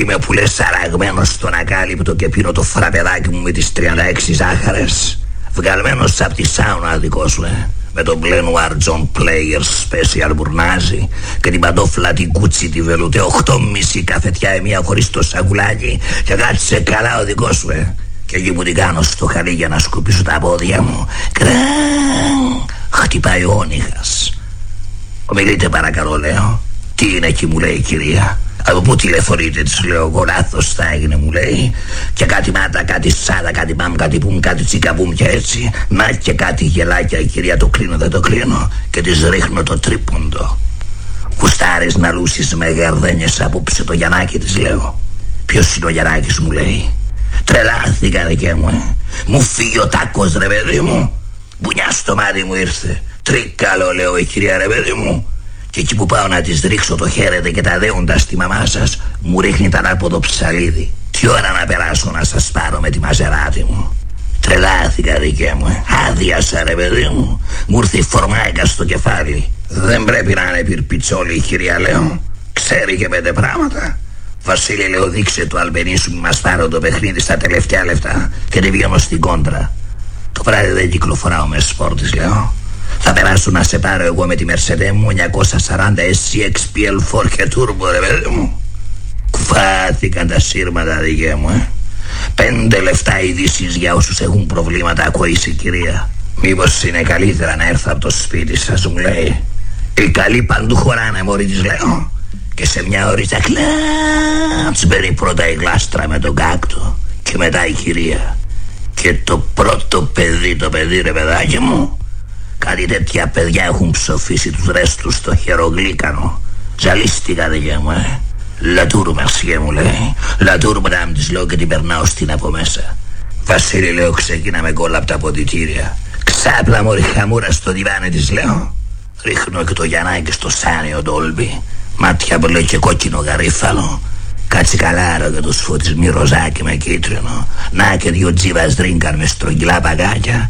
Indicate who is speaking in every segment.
Speaker 1: Είμαι που λες αραγμένος στον ακάλυπτο και πίνω το φραπεδάκι μου με τις 36 ζάχαρες. Βγαλμένος απ' τη σάουνα δικό σου, με τον μπλε νουάρ John Player Special μπουρνάζι και την παντόφλα την κούτσι τη βελουτέ 8,5 καφετιά μία χωρίς το σακουλάκι και κάτσε καλά ο δικός σου, Και εκεί μου την κάνω στο χαλί για να σκουπίσω τα πόδια μου. Κραν! Χτυπάει ο όνυχας. Ομιλείτε παρακαλώ, λέω. Τι είναι εκεί, μου λέει η κυρία. Από πού τηλεφωνείτε, της λέω εγώ. Λάθος θα έγινε, μου λέει. Και κάτι μάτα, κάτι σάδα, κάτι μπαμ, κάτι πουμ, κάτι τσικαπουμ και έτσι. Να και κάτι γελάκια, η κυρία. Το κλείνω, δεν το κλείνω. Και της ρίχνω το τρίποντο. Κουστάρεις να λούσεις με γαρδένιες απόψε το Γιαννάκι, της λέω. Ποιος είναι ο Γιαννάκης, μου λέει. Τρελάθηκα, δικέ μου, Μου φύγει ο τάκος, ρε παιδί μου. Μπουνιά στο μάτι μου ήρθε. Τρίκαλο, λέω η κυρία, ρε παιδί μου. Και εκεί που πάω να της ρίξω το χαίρετε και τα δέοντα στη μαμά σας, μου ρίχνει τα από το ψαλίδι. Τι ώρα να περάσω να σας πάρω με τη μαζεράτη μου. Τρελάθηκα, δικέ μου, Άδειασα, ρε παιδί μου. Μου ήρθε η φορμάικα στο κεφάλι. Δεν πρέπει να είναι πυρπιτσόλη η κυρία, λέω. Ξέρει και 5 πράγματα. Βασίλη, λέω, δείξε το αλμπενίσου μου, μας πάρω το παιχνίδι στα τελευταία λεφτά και δεν βγαίνω στην κόντρα. Το βράδυ δεν κυκλοφοράω με σπόρτης, λέω. Θα περάσω να σε πάρω εγώ με τη Mercedes μου 940 SCXPL4 και Turbo, ρε παιδί μου. Κουφάθηκαν τα σύρματα, δικέ μου, 5 λεφτά ειδήσεις για όσους έχουν προβλήματα, ακούεις η κυρία. Μήπως είναι καλύτερα να έρθω από το σπίτι σας, μου λέει. Οι καλοί παντού χωράνε, μωρή, της λέω. Και σε μια ώριτσα κλάτς μπαίνει πρώτα η γλάστρα με τον κάκτο και μετά η κυρία. Και το πρώτο παιδί, ρε παιδάκι μου, κάτι τέτοια παιδιά έχουν ψοφήσει τους ρέστους στο χερογλύκανο. Ζαλίστηκα, δικέ μου, Λατούρ μερσιέ, μου λέει. Λατούρ μπραμ, της λέω και την περνάω στην από μέσα. Βασίλη, λέω, ξεκίνα με κόλλα απ' τα ποντιτήρια. Ξάπλα, μωρή χαμούρα στο διβάνι, της λέω. Ρίχνω και το Γιαννάκι στο σάνιο ντόλμπι. Μάτια μπλε και κόκκινο γαρίφαλο. Κάτσε καλά, ρε, και το σφωτισμί ροζάκι με κίτρινο. Να και 2 τζίβας δρίνκαν με στρογγυλά παγάκια.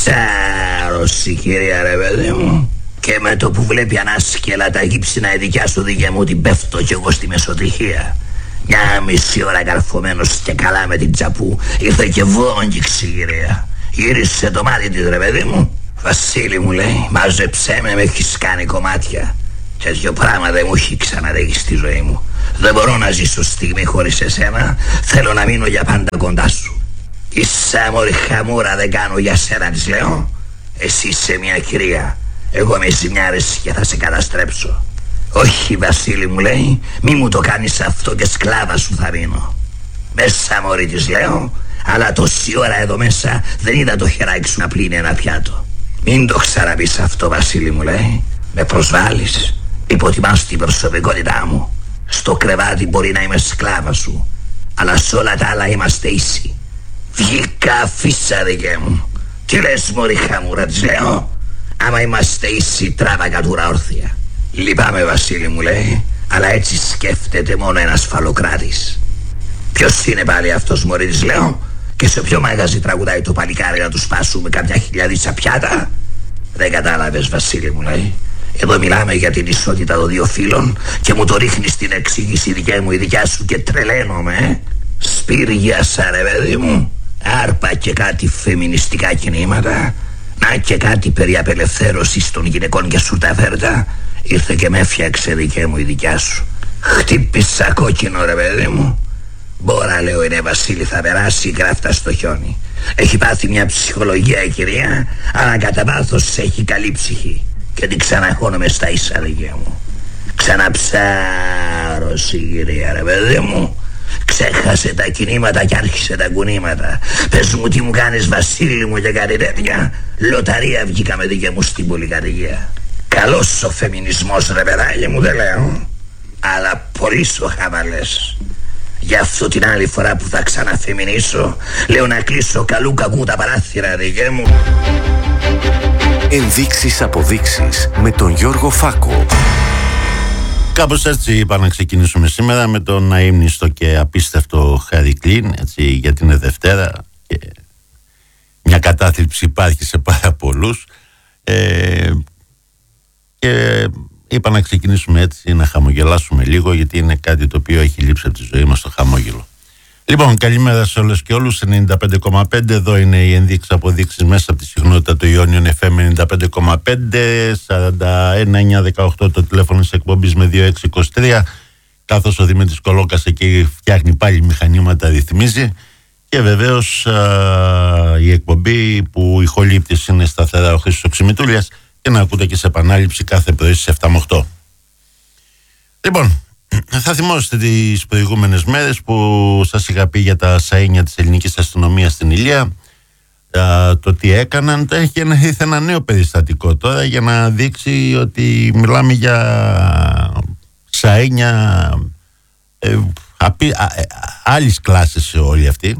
Speaker 1: Ψάρωση, κυρία, ρε παιδί μου. Και με το που βλέπει ανάσκελα τα γύψινα η δικιά σου, δικιά μου, την πέφτω κι εγώ στη μεσοτυχία. Μια μισή ώρα καρφωμένος και καλά με την τσαπού, ήρθε και βόγγιξη, κυρία. Γύρισε το μάτι της, ρε παιδί μου. Βασίλη, μου λέει, μάζεψέ με έχεις κάνει κομμάτια. Τέτοιο πράγμα δεν μου έχει ξαναδέχει στη ζωή μου. Δεν μπορώ να ζήσω στιγμή χωρίς εσένα. Θέλω να μείνω για πάντα κοντά σου. Ίσα, μωρή χαμούρα, δεν κάνω για σένα, της λέω. Εσύ είσαι μια κυρία. Εγώ είμαι ζημιάρης και θα σε καταστρέψω. Όχι, Βασίλη, μου λέει, μη μου το κάνεις αυτό και σκλάβα σου θα μείνω. Μέσα, μωρή, της λέω. Αλλά τόση ώρα εδώ μέσα δεν είδα το χεράκι σου να πλύνει ένα πιάτο. Μην το ξαναπείς αυτό, Βασίλη, μου λέει. Με προσβάλλεις. Υποτιμάς την προσωπικότητά μου. Στο κρεβάτι μπορεί να είμαι σκλάβα σου, αλλά σε όλα τα άλλα είμαστε ίσοι. Βγήκα, αφήσα, δικέ μου. Τι λες, μωρή χαμούρα, της λέω. Άμα είμαστε ίσοι, τράβα κατούρα όρθια. Λυπάμαι, Βασίλη, μου λέει, αλλά έτσι σκέφτεται μόνο ένας φαλοκράτης. Ποιος είναι πάλι αυτός, μωρή, της λέω. Και σε ποιο μαγαζί τραγουδάει το παλικάρι να του σπάσουμε κάποια χιλιαδίτσα πιάτα. Δεν κατάλαβες, Βασίλη, μου λέει. Εδώ μιλάμε για την ισότητα των δύο φύλων και μου το ρίχνει στην εξήγηση δικιά μου η δικιά σου και τρελαίνομαι. Σπήριασα, ρε παιδί μου. Άρπα και κάτι φεμινιστικά κινήματα. Να και κάτι περί απελευθέρωσης των γυναικών και σουρταφέρτα. Ήρθε και με έφτιαξε, δικέ μου, η δικιά σου. Χτύπησα κόκκινο, ρε παιδί μου. Μπόρα, λέω, είναι, Βασίλη, θα περάσει η γράφτα στο χιόνι. Έχει πάθει μια ψυχολογία η κυρία, αλλά κατά βάθος έχει καλή ψυχή. Και την ξαναχώνομαι στα ίσα, δικιά μου. Ξαναψάρωση, κυρία, ρε παιδί μου. Ξέχασε τα κινήματα και άρχισε τα κουνήματα. Πες μου τι μου κάνεις, Βασίλη μου, και κάτι τέτοια. Λοταρία βγήκα με δικιά μου στην πολυκατοικία. Καλός ο φεμινισμός, ρε παιδάκι μου, δεν λέω. Αλλά πολύ σου χαβαλές. Γι' αυτό την άλλη φορά που θα ξαναφεμινήσω, λέω να κλείσω καλού κακού τα παράθυρα, δικέ μου.
Speaker 2: Ενδείξεις αποδείξεις με τον Γιώργο Φάκο.
Speaker 3: Κάπως έτσι είπα να ξεκινήσουμε σήμερα με τον αείμνηστο και απίστευτο Χάρι Κλίν, έτσι, γιατί είναι Δευτέρα και μια κατάθλιψη υπάρχει σε πάρα πολλούς, και είπα να ξεκινήσουμε έτσι, να χαμογελάσουμε λίγο, γιατί είναι κάτι το οποίο έχει λείψει από τη ζωή μας, το χαμόγελο. Λοιπόν, καλημέρα σε όλες και όλους. 95,5 εδώ είναι οι ενδείξεις αποδείξεις μέσα από τη συχνότητα του Ιόνιον FM 95,5, 41-918 το τηλέφωνο της εκπομπής με 2623, καθώς ο Δημήτρης Κολόκας εκεί φτιάχνει πάλι μηχανήματα, ρυθμίζει, και βεβαίως η εκπομπή που η ηχολήπτης είναι σταθερά ο Χρήστος Οξυμητούλιας και να ακούτε και σε επανάληψη κάθε πρωί στις 7 με 8. Λοιπόν, θα θυμόσαστε τις προηγούμενες μέρες που σας είχα πει για τα σαΐνια της ελληνικής αστυνομίας στην Ηλία, το τι έκαναν. Ήρθε ένα νέο περιστατικό τώρα για να δείξει ότι μιλάμε για σαΐνια άλλης κλάσης όλοι αυτοί.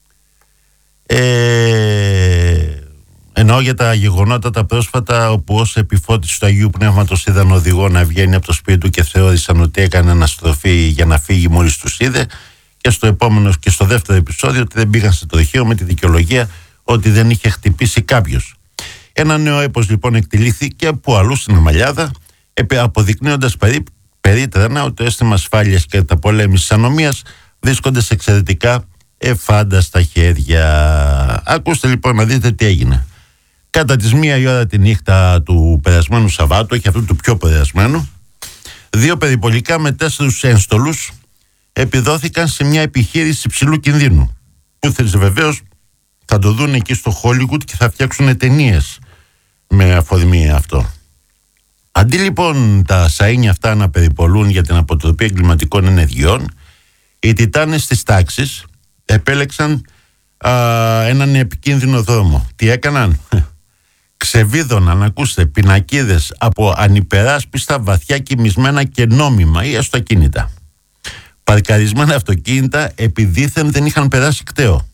Speaker 3: Εννοώ για τα γεγονότα τα πρόσφατα, όπου ως επιφώτιση του Αγίου Πνεύματος είδαν οδηγό να βγαίνει από το σπίτι του και θεώρησαν ότι έκανε αναστροφή για να φύγει μόλις τους είδε, και στο επόμενο και στο δεύτερο επεισόδιο ότι δεν πήγαν στο τροχείο με τη δικαιολογία ότι δεν είχε χτυπήσει κάποιος. Ένα νέο έπος λοιπόν εκτελήθηκε από αλλού στην Αμαλιάδα, αποδεικνύοντας περίτρανα ότι το αίσθημα ασφάλειας και τα πολέμηση της ανομίας βρίσκονται σε εξαιρετικά εφάνταστα χέρια. Ακούστε λοιπόν να δείτε τι έγινε. Κατά τις 1 η ώρα τη νύχτα του περασμένου Σαββάτου, και αυτού του πιο περασμένου, 2 περιπολικά με 4 ένστολους επιδόθηκαν σε μια επιχείρηση υψηλού κινδύνου, που βεβαίως θα το δουν εκεί στο Hollywood και θα φτιάξουν ταινίες με αφορμή αυτό. Αντί λοιπόν τα σαΐνια αυτά να περιπολούν για την αποτροπή εγκληματικών ενεργειών, οι τιτάνες της τάξης επέλεξαν έναν επικίνδυνο δρόμο. Τι έκαναν? Ξεβίδωναν, ακούστε, πινακίδες από ανυπεράσπιστα, βαθιά κοιμισμένα και νόμιμα ή αυτοκίνητα. Παρκαρισμένα αυτοκίνητα επιδίθεν δεν είχαν περάσει κταίο.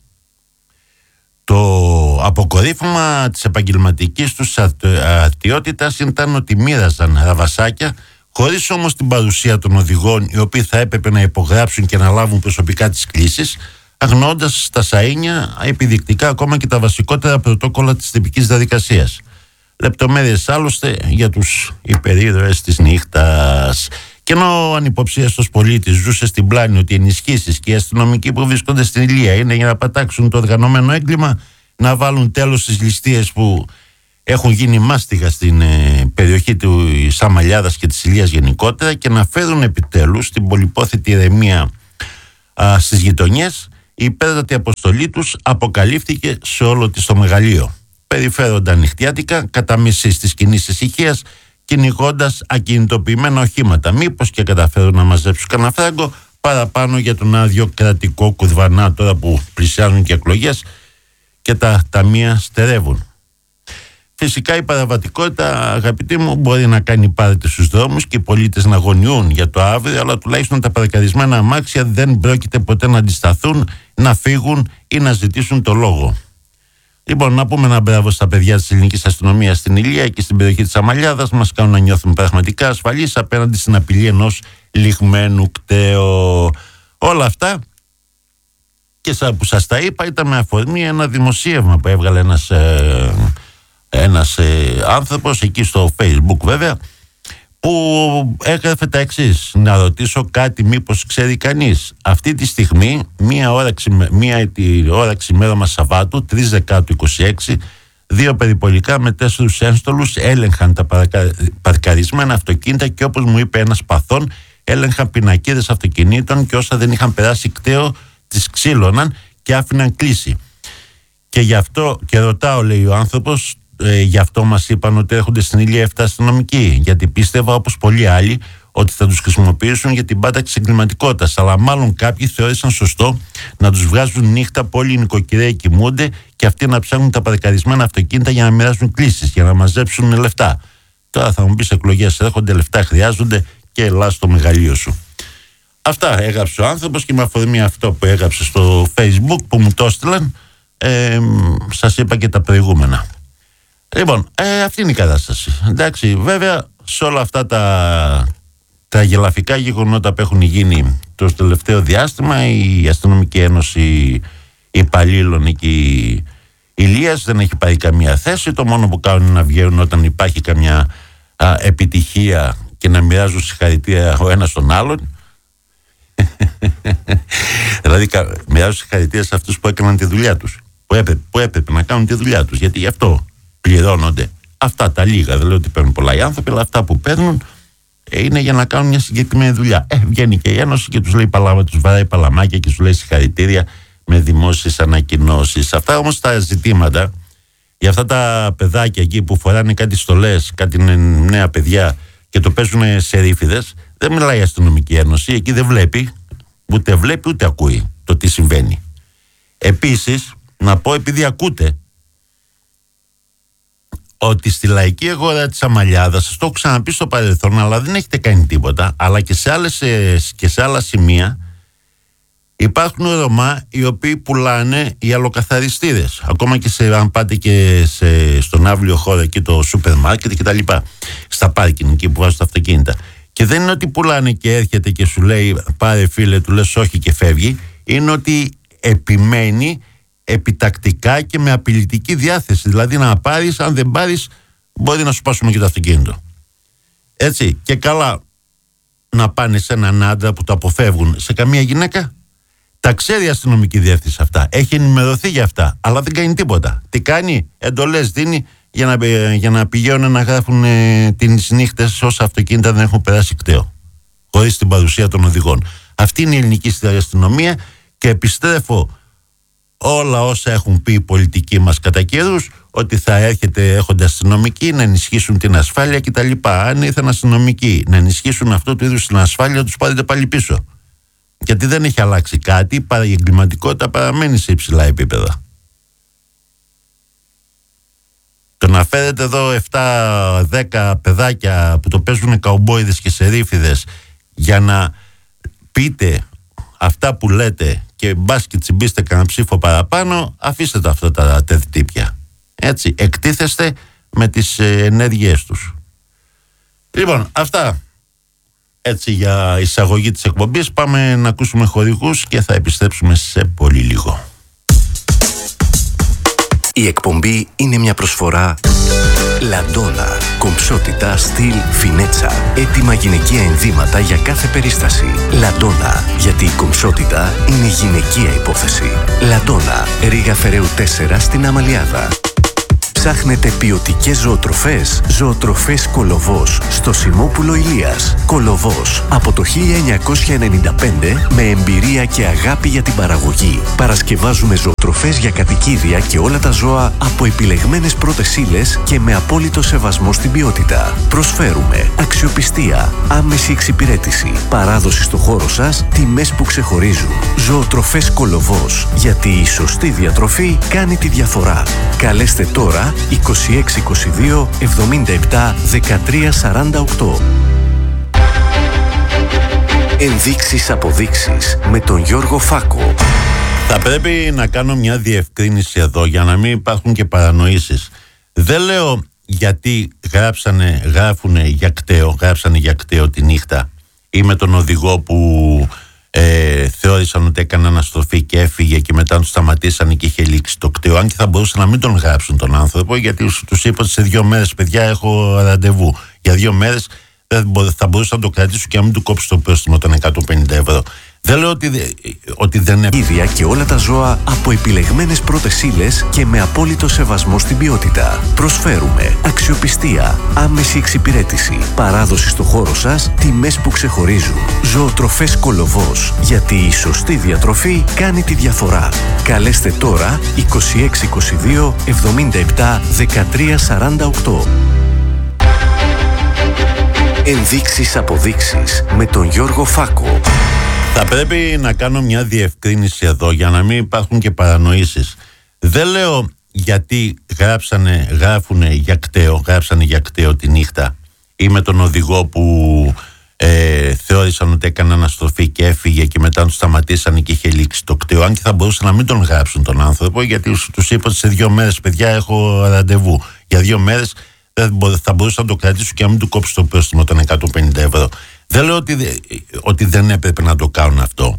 Speaker 3: Το αποκορύφωμα της επαγγελματικής τους αρτιότητας ήταν ότι μοίραζαν ραβασάκια, χωρίς όμως την παρουσία των οδηγών, οι οποίοι θα έπρεπε να υπογράψουν και να λάβουν προσωπικά τις κλήσεις, αγνοώντας στα σαΐνια επιδεικτικά ακόμα και τα βασικότερα πρωτόκολλα της τυπικής διαδικασίας. Λεπτομέρειες άλλωστε για τους υπερήρωες της νύχτας. Και ενώ ο ανυποψίαστος πολίτης ζούσε στην πλάνη ότι οι ενισχύσεις και οι αστυνομικοί που βρίσκονται στην Ηλία είναι για να πατάξουν το οργανωμένο έγκλημα, να βάλουν τέλος στις ληστείες που έχουν γίνει μάστιγα στην περιοχή του Αμαλιάδας και της Ηλίας γενικότερα, και να φέρουν επιτέλους την πολυπόθητη ηρεμία στις γειτονιές, η υπέρτατη αποστολή τους αποκαλύφθηκε σε όλο της το μεγαλείο. Περιφέρονταν νυχτιάτικα κατά μισής της κοινής ησυχίας, κυνηγώντας ακινητοποιημένα οχήματα. Μήπως και καταφέρουν να μαζέψουν κανένα φράγκο παραπάνω για τον άδειο κρατικό κουρβανά, τώρα που πλησιάζουν και εκλογές και τα ταμεία στερεύουν. Φυσικά η παραβατικότητα, αγαπητοί μου, μπορεί να κάνει πάρτι στους δρόμους και οι πολίτες να αγωνιούν για το αύριο, αλλά τουλάχιστον τα παρκαρισμένα αμάξια δεν πρόκειται ποτέ να αντισταθούν, να φύγουν ή να ζητήσουν το λόγο. Λοιπόν, να πούμε ένα μπράβο στα παιδιά της ελληνικής αστυνομίας στην Ηλία και στην περιοχή της Αμαλιάδας. Μας κάνουν να νιώθουμε πραγματικά ασφαλείς απέναντι στην απειλή ενός λιγμένου κταίο. Όλα αυτά, και που σας τα είπα, ήταν με αφορμή ένα δημοσίευμα που έβγαλε ένας άνθρωπος εκεί στο Facebook, βέβαια, που έγραφε τα εξής. Να ρωτήσω κάτι, μήπως ξέρει κανείς? Αυτή τη στιγμή, μία ώρα ξημέρωμα Σαββάτου, 3 Δεκάτου 26, 2 περιπολικά με 4 ένστολους έλεγχαν τα παρκαρισμένα αυτοκίνητα και, όπως μου είπε ένας παθών, έλεγχαν πινακίδες αυτοκινήτων και όσα δεν είχαν περάσει κταίο τις ξύλωναν και άφηναν κλείσει. Και γι' αυτό, και ρωτάω, λέει ο άνθρωπος, γι' αυτό μας είπαν ότι έρχονται στην Ηλία 7 αστυνομικοί, γιατί πίστευα, όπως πολλοί άλλοι, ότι θα τους χρησιμοποιήσουν για την πάταξη εγκληματικότητας, αλλά μάλλον κάποιοι θεώρησαν σωστό να τους βγάζουν νύχτα που όλοι οι νοικοκυρέοι κοιμούνται και αυτοί να ψάχνουν τα παρκαρισμένα αυτοκίνητα για να μοιράζουν κλήσεις, για να μαζέψουν λεφτά. Τώρα θα μου πεις, εκλογές έρχονται, λεφτά χρειάζονται και ελά στο μεγαλείο σου. Αυτά έγραψε ο άνθρωπος, και με αφορμή αυτό που έγραψε στο Facebook που μου το έστειλαν, σας είπα και τα προηγούμενα. Λοιπόν, αυτή είναι η κατάσταση. Εντάξει, βέβαια, σε όλα αυτά τα γελαφικά γεγονότα που έχουν γίνει το τελευταίο διάστημα, η Αστυνομική Ένωση Υπαλλήλων εκεί Ηλίας δεν έχει πάρει καμία θέση. Το μόνο που κάνουν είναι να βγαίνουν όταν υπάρχει καμιά επιτυχία και να μοιράζουν συγχαρητήρια ο ένας τον άλλον. Δηλαδή μοιράζουν συγχαρητήρια σε αυτούς που έκαναν τη δουλειά τους, που έπρεπε να κάνουν τη δουλειά τους, γιατί γι' αυτό πληρώνονται αυτά τα λίγα. Δεν λέω ότι παίρνουν πολλά οι άνθρωποι, αλλά αυτά που παίρνουν είναι για να κάνουν μια συγκεκριμένη δουλειά. Βγαίνει και η Ένωση και τους βαράει παλαμάκια και τους λέει συγχαρητήρια με δημόσιες ανακοινώσεις. Αυτά όμως τα ζητήματα για αυτά τα παιδάκια εκεί που φοράνε κάτι στολές, κάτι νέα παιδιά και το παίζουν σε ρήφιδες, δεν μιλάει η Αστυνομική Ένωση. Εκεί δεν βλέπει, ούτε ακούει το τι συμβαίνει. Επίσης, να πω, επειδή ακούτε, ότι στη λαϊκή αγορά της Αμαλιάδας, σας το έχω ξαναπεί στο παρελθόν, αλλά δεν έχετε κάνει τίποτα, αλλά και σε άλλα σημεία υπάρχουν Ρωμά οι οποίοι πουλάνε οι αλλοκαθαριστήρες. Ακόμα και αν πάτε και στον αύλιο χώρο εκεί, το σούπερ μάρκετ και τα λοιπά, στα πάρκινγκ εκεί που βάζουν τα αυτοκίνητα. Και δεν είναι ότι πουλάνε και έρχεται και σου λέει πάρε φίλε, του λες όχι και φεύγει. Είναι ότι επιμένει επιτακτικά και με απειλητική διάθεση. Δηλαδή να πάρεις, αν δεν πάρεις μπορεί να σου πάσουμε και το αυτοκίνητο. Έτσι, και καλά να πάνε σε έναν άντρα που το αποφεύγουν. Σε καμία γυναίκα τα ξέρει η αστυνομική διεύθυνση αυτά. Έχει ενημερωθεί για αυτά, αλλά δεν κάνει τίποτα. Τι κάνει? Εντολές δίνει για να πηγαίνουν να γράφουν τις νύχτες όσα αυτοκίνητα δεν έχουν περάσει κταίο, χωρίς την παρουσία των οδηγών. Αυτή είναι η ελληνική αστυνομία και επιστρέφω όλα όσα έχουν πει οι πολιτικοί μας κατά καιρούς, ότι θα έρχονται αστυνομικοί να ενισχύσουν την ασφάλεια κτλ. Αν ήρθαν αστυνομικοί να ενισχύσουν αυτό το είδους την ασφάλεια, τους πάρετε πάλι πίσω. Γιατί δεν έχει αλλάξει κάτι, η εγκληματικότητα παραμένει σε υψηλά επίπεδα. Το να φέρετε εδώ 7-10 παιδάκια που το παίζουν καουμπόιδες και σερίφιδες για να πείτε αυτά που λέτε και μπας και τσιμπήστε κανένα ψήφο παραπάνω, αφήστε τα αυτά τα τύπια. Έτσι, εκτίθεστε με τις ενέργειές τους. Λοιπόν, αυτά έτσι για εισαγωγή της εκπομπής. Πάμε να ακούσουμε χορηγούς και θα επιστρέψουμε σε πολύ λίγο.
Speaker 2: Η εκπομπή είναι μια προσφορά Λαντόνα. Κομψότητα, στυλ, φινέτσα. Έτοιμα γυναικεία ενδύματα για κάθε περίσταση. Λαντόνα. Γιατί η κομψότητα είναι γυναικεία υπόθεση. Λαντόνα. Ρήγα Φεραίου 4 στην Αμαλιάδα. Ψάχνετε ποιοτικές ζωοτροφές? Ζωοτροφές Κολοβός στο Σιμόπουλο Ηλίας. Κολοβός από το 1995 με εμπειρία και αγάπη για την παραγωγή. Παρασκευάζουμε ζωοτροφές για κατοικίδια και όλα τα ζώα από επιλεγμένες πρώτες ύλες και με απόλυτο σεβασμό στην ποιότητα. Προσφέρουμε αξιοπιστία, άμεση εξυπηρέτηση, παράδοση στο χώρο σας, τιμές που ξεχωρίζουν. Ζωοτροφές Κολοβός. Γιατί η σωστή διατροφή κάνει τη διαφορά. Καλέστε τώρα 2622 77 13 48. Ενδείξεις αποδείξεις με τον Γιώργο Φάκο.
Speaker 3: Θα πρέπει να κάνω μια διευκρίνηση εδώ για να μην υπάρχουν και παρανοήσεις. Δεν λέω γιατί γράφουνε για κταίο τη νύχτα ή με τον οδηγό που θεώρησαν ότι έκανε αναστροφή και έφυγε και μετά του σταματήσανε και είχε λήξει το κταίο. Αν και θα μπορούσαν να μην τον γράψουν τον άνθρωπο, γιατί τους είπα ότι σε 2 μέρες, παιδιά, έχω ραντεβού. Για 2 μέρες θα μπορούσαν να το κρατήσουν και να μην του κόψουν το πρόστιμο των 150 ευρώ. Δεν λέω ότι δεν είναι.
Speaker 2: Ίδια και όλα τα ζώα από επιλεγμένες πρώτες ύλες και με απόλυτο σεβασμό στην ποιότητα. Προσφέρουμε αξιοπιστία, άμεση εξυπηρέτηση, παράδοση στο χώρο σας, τιμές που ξεχωρίζουν. Ζωοτροφές Κολοβός. Γιατί η σωστή διατροφή κάνει τη διαφορά. Καλέστε τώρα 2622 77 13 48. Ενδείξεις αποδείξεις με τον Γιώργο Φάκο.
Speaker 3: Θα πρέπει να κάνω μια διευκρίνηση εδώ για να μην υπάρχουν και παρανοήσεις. Δεν λέω γιατί γράφουνε για κταίο τη νύχτα ή με τον οδηγό που θεώρησαν ότι έκανε αναστροφή και έφυγε και μετά του σταματήσανε και είχε λήξει το κταίο. Αν και θα μπορούσαν να μην τον γράψουν τον άνθρωπο, γιατί τους είπα ότι σε 2 μέρες, παιδιά, έχω ραντεβού. Για 2 μέρες θα μπορούσαν να το κρατήσουν και να μην του κόψουν το πρόστιμο των 150 ευρώ. Δεν λέω ότι δεν έπρεπε να το κάνουν αυτό.